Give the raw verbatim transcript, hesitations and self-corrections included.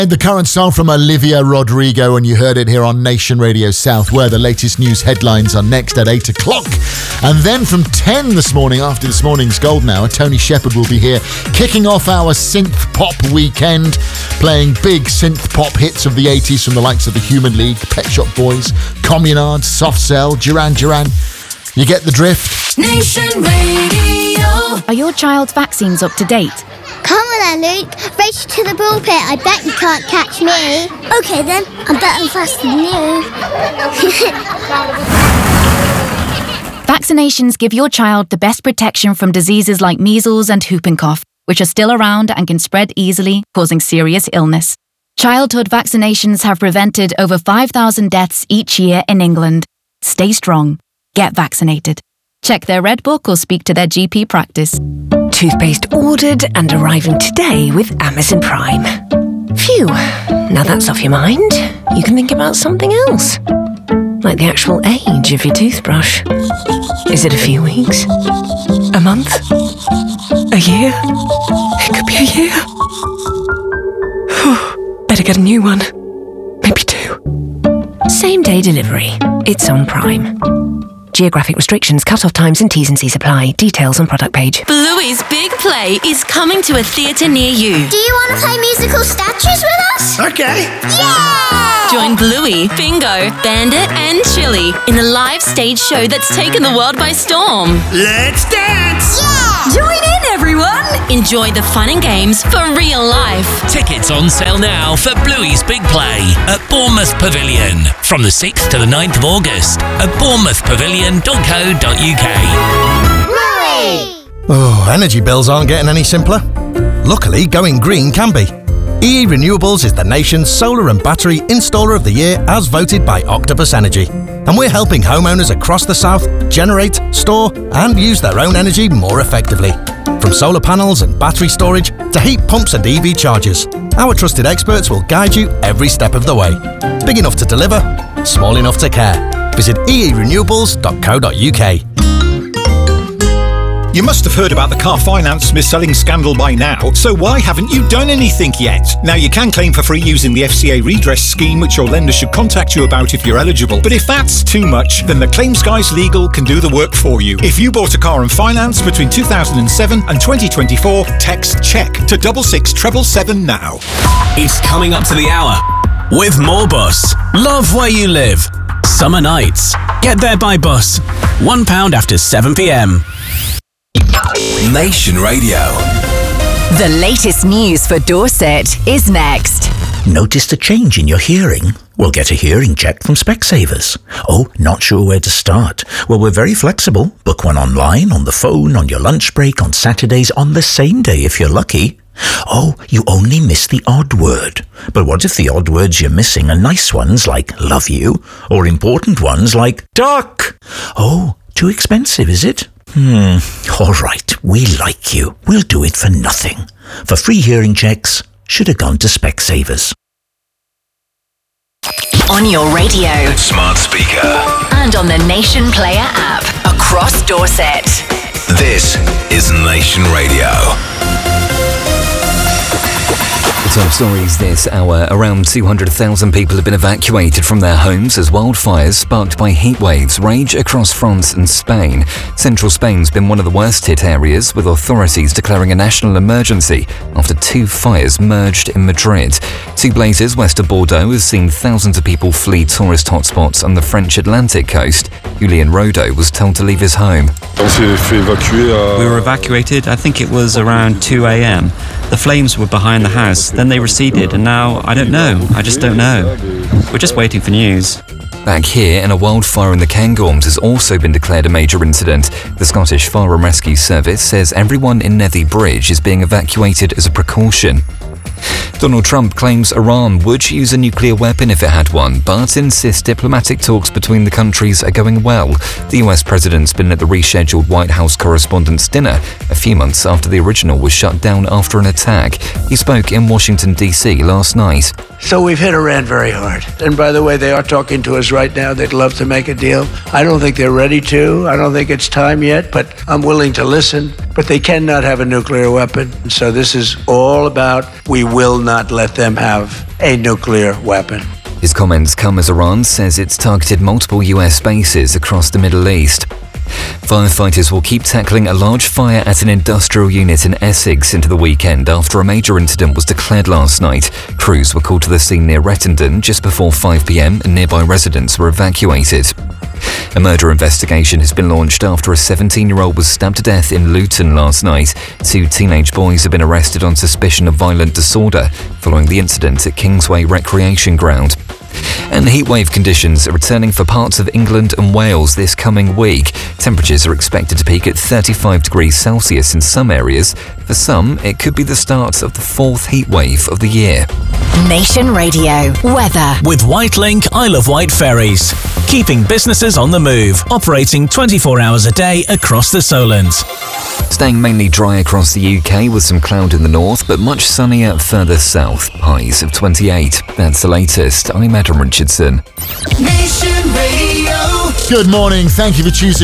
The current song from Olivia Rodrigo, and you heard it here on Nation Radio South, where the latest news headlines are next at eight o'clock. And then from ten this morning, after this morning's Golden Hour, Tony Shepherd will be here kicking off our synth pop weekend, playing big synth pop hits of the eighties from the likes of the Human League, Pet Shop Boys, Communard, Soft Cell, Duran Duran. You get the drift? Nation Radio. Are your child's vaccines up to date? Come on then, Luke. Race to the bullpit. I bet you can't catch me. Okay then, I'm better and faster than you. Vaccinations give your child the best protection from diseases like measles and whooping cough, which are still around and can spread easily, causing serious illness. Childhood vaccinations have prevented over five thousand deaths each year in England. Stay strong. Get vaccinated. Check their Red Book or speak to their G P practice. Toothpaste ordered and arriving today with Amazon Prime. Phew, now that's off your mind, you can think about something else. Like the actual age of your toothbrush. Is it a few weeks? A month? A year? It could be a year. Better get a new one. Maybe two. Same day delivery. It's on Prime. Geographic restrictions, cut-off times and T's and C's apply. Details on product page. Bluey's Big Play is coming to a theatre near you. Do you want to play musical statues with us? Okay. Yeah! Join Bluey, Bingo, Bandit and Chili in a live stage show that's taken the world by storm. Let's dance! Yeah! Join in, everyone! Enjoy the fun and games for real life. Tickets on sale now for Bluey's Big Play at Bournemouth Pavilion from the sixth to the ninth of August at bournemouth pavilion dot co dot uk. Bluey! Oh, energy bills aren't getting any simpler. Luckily, going green can be. E E Renewables is the nation's solar and battery installer of the year as voted by Octopus Energy. And we're helping homeowners across the south generate, store and use their own energy more effectively. From solar panels and battery storage to heat pumps and E V chargers, our trusted experts will guide you every step of the way. Big enough to deliver, small enough to care. Visit e e renewables dot co dot uk. You must have heard about the car finance mis-selling scandal by now, so why haven't you done anything yet? Now you can claim for free using the F C A redress scheme, which your lender should contact you about if you're eligible. But if that's too much, then the Claims Guys Legal can do the work for you. If you bought a car on finance between two thousand seven and twenty twenty-four, text CHECK to double six treble seven now. It's coming up to the hour with more bus. Love where you live. Summer nights. Get there by bus. One pound after seven p.m. Nation Radio. The latest news for Dorset is next. Noticed a change in your hearing? Well, get a hearing check from Specsavers. Oh, not sure where to start? Well, we're very flexible. Book one online, on the phone, on your lunch break, on Saturdays, on the same day if you're lucky. Oh, you only miss the odd word. But what if the odd words you're missing are nice ones like love you, or important ones like duck? Oh, too expensive, is it? Hmm, all right, we like you. We'll do it for nothing. For free hearing checks, should have gone to Specsavers. On your radio, Smart speaker, and on the Nation Player app across Dorset. This is Nation Radio. Top stories this hour. Around two hundred thousand people have been evacuated from their homes as wildfires sparked by heat waves rage across France and Spain. Central Spain's been one of the worst hit areas, with authorities declaring a national emergency after two fires merged in Madrid. Two blazes west of Bordeaux have seen thousands of people flee tourist hotspots on the French Atlantic coast. Julien Rodeau was told to leave his home. We were evacuated, I think it was around two a.m. The flames were behind the house, then they receded, and now I don't know. I just don't know. We're just waiting for news. Back here, and a wildfire in the Cairngorms has also been declared a major incident. The Scottish Fire and Rescue Service says everyone in Nethy Bridge is being evacuated as a precaution. Donald Trump claims Iran would use a nuclear weapon if it had one, but insists diplomatic talks between the countries are going well. The U S president's been at the rescheduled White House Correspondents' Dinner a few months after the original was shut down after an attack. He spoke in Washington, D C last night. So we've hit Iran very hard. And by the way, they are talking to us right now. They'd love to make a deal. I don't think they're ready to. I don't think it's time yet, but I'm willing to listen. But they cannot have a nuclear weapon. So this is all about we will not let them have a nuclear weapon. His comments come as Iran says it's targeted multiple U S bases across the Middle East. Firefighters will keep tackling a large fire at an industrial unit in Essex into the weekend after a major incident was declared last night. Crews were called to the scene near Rettendon just before five p.m. and nearby residents were evacuated. A murder investigation has been launched after a seventeen-year-old was stabbed to death in Luton last night. Two teenage boys have been arrested on suspicion of violent disorder following the incident at Kingsway Recreation Ground. And heatwave conditions are returning for parts of England and Wales this coming week. Temperatures are expected to peak at thirty-five degrees Celsius in some areas. For some, it could be the start of the fourth heatwave of the year. Nation Radio weather. With Whitelink Isle of Wight ferries. Keeping businesses on the move. Operating twenty-four hours a day across the Solent. Staying mainly dry across the U K with some cloud in the north, but much sunnier further south. Highs of twenty-eight. That's the latest. I'm Adam Richardson. Good morning. Thank you for choosing